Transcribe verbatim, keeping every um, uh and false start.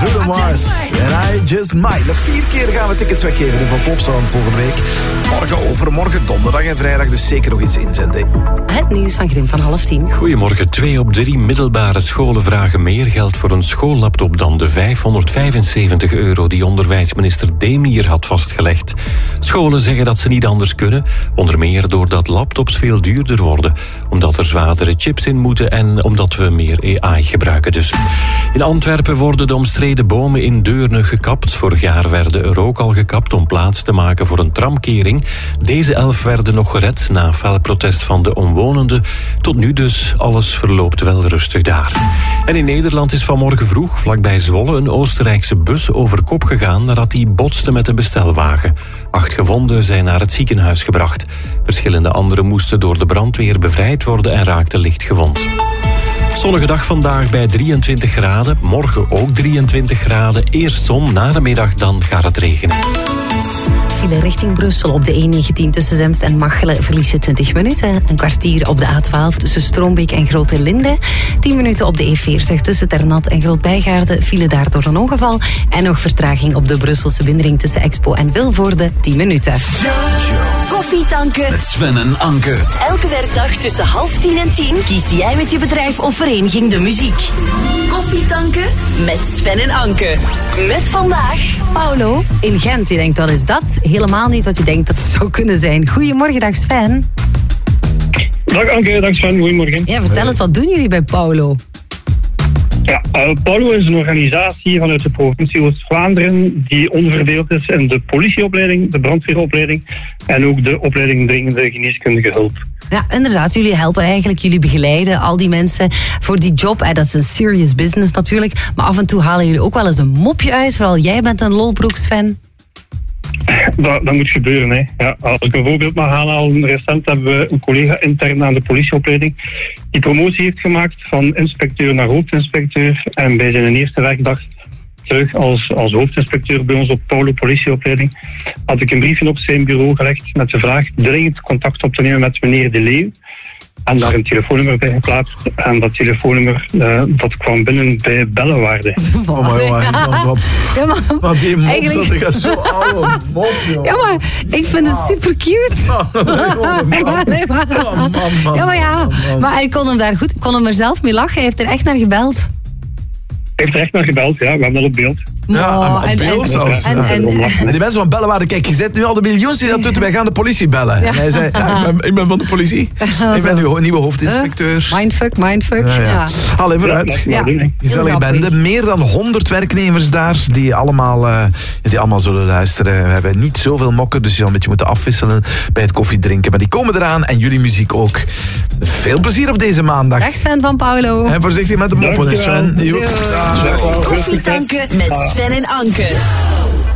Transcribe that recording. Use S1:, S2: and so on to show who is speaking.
S1: Bruno Mars. En I Just Might. Nog vier keer gaan we tickets weggeven van Popsound volgende week. Morgen, overmorgen, donderdag en vrijdag. Dus zeker nog iets inzenden.
S2: Het nieuws van Grim van half tien.
S3: Goedemorgen. Twee op drie middelbare scholen vragen meer geld voor een schoollaptop dan de vijfhonderdvijfenzeventig euro die onderwijsminister Demir had vastgelegd. Scholen zeggen dat ze niet anders kunnen. Onder meer doordat laptops veel duurder worden. Omdat er zwaardere chips in moeten en omdat we meer A I gebruiken dus. In Antwerpen worden de omstreden bomen in Deurne gekapt. Vorig jaar werden er ook al gekapt om plaats te maken voor een tramkering. Deze elf werden nog gered na fel protest van de omwonenden. Tot nu dus, alles verloopt wel rustig daar. En in Nederland is vanmorgen vroeg, vlakbij Zwolle, een Oostenrijkse bus over kop gegaan nadat die botste met een bestelwagen. Acht gewonden zijn naar het ziekenhuis gebracht. Verschillende anderen moesten door de brandweer bevrijd worden en raakten licht gewond. Zonnige dag vandaag bij drieëntwintig graden. Morgen ook drieëntwintig graden. Eerst zon, na de middag dan gaat het regenen.
S2: File richting Brussel op de E negentien tussen Zemst en Machelen verlies je twintig minuten. Een kwartier op de A twaalf tussen Stroombeek en Grote Linde. tien minuten op de E veertig tussen Ternat en Groot-Bijgaarden. File daar door een ongeval. En nog vertraging op de Brusselse bindering tussen Expo en Vilvoorde. tien minuten.
S4: Koffietanken.
S5: Met Sven en Anke.
S4: Elke werkdag tussen half tien en tien kies jij met je bedrijf of vereniging de muziek. Koffietanken met Sven en Anke. Met vandaag
S2: Paulo in Gent. Je denkt, wat is dat? Helemaal niet wat je denkt dat het zou kunnen zijn. Goedemorgen, dag Sven.
S6: Dag Anke, dag Sven, goedemorgen.
S2: Ja, vertel eens, wat doen jullie bij Paulo?
S6: Ja, uh, Paulo is een organisatie vanuit de provincie Oost-Vlaanderen die onderverdeeld is in de politieopleiding, de brandweeropleiding en ook de opleiding dringende geneeskundige hulp.
S2: Ja, inderdaad. Jullie helpen eigenlijk, jullie begeleiden al die mensen voor die job. Eh, dat is een serious business natuurlijk. Maar af en toe halen jullie ook wel eens een mopje uit. Vooral jij bent een lolbroeks-fan.
S6: Dat, dat moet gebeuren. Hè. Ja, als ik een voorbeeld mag aanhalen, recent hebben we een collega intern aan de politieopleiding die promotie heeft gemaakt van inspecteur naar hoofdinspecteur. En bij zijn eerste werkdag terug als, als hoofdinspecteur bij ons op Paulo politieopleiding had ik een briefje op zijn bureau gelegd met de vraag dringend contact op te nemen met meneer De Leeuw. En daar een telefoonnummer bij geplaatst. En dat telefoonnummer, uh, dat kwam binnen bij bellenwaarde.
S1: Oh my god. Ja. Wat,
S2: Ja, maar,
S1: wat die mop,
S2: eigenlijk...
S1: dat is zo oude mop, joh.
S2: Ja, maar ik vind het super cute. Nee, maar... Ja, maar ja. Maar hij kon hem daar goed, kon hem er zelf mee lachen. Hij heeft er echt naar gebeld.
S6: Hij heeft er echt naar gebeld, ja. We hebben dat op beeld.
S1: Ja,
S2: Oh,
S1: en,
S2: en-
S1: beeld
S2: en-
S1: zelfs.
S2: en-
S1: Ja.
S2: en-
S1: En die mensen van Bellenwaarde, kijk, je zet nu al de miljoens die dat doet, wij gaan de politie bellen.
S2: Ja.
S1: En hij zei, ja, ik, ben, ik ben van de politie. Ik ben nu ho- nieuwe hoofdinspecteur.
S2: Huh? Mindfuck, mindfuck.
S1: Ja, ja.
S2: Ja.
S1: Allee, vooruit.
S6: Ja,
S2: Ja.
S6: ja.
S1: Gezellige
S2: Heel grappig.
S1: bende. Meer dan honderd werknemers daar die allemaal, uh, die allemaal zullen luisteren. We hebben niet zoveel mokken, dus je zal een beetje moeten afwisselen bij het koffiedrinken. Maar die komen eraan en jullie muziek ook. Veel plezier op deze maandag.
S2: Dag Sven van Paulo.
S1: En voorzichtig met de moppen,
S6: Dankjewel.
S1: Sven. Joep.
S2: Doei.
S1: Dag.
S4: koffietanken met Sven en Anke.